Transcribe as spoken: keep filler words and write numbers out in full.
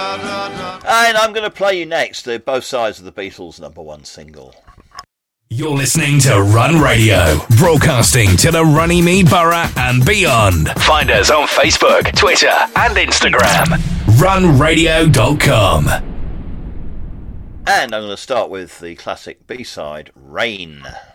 And I'm going to play you next the Both Sides of the Beatles number one single. You're listening to Run Radio, broadcasting to the Runnymede Borough and beyond. Find us on Facebook, Twitter and Instagram. run radio dot com. And I'm going to start with the classic B-side, Rain.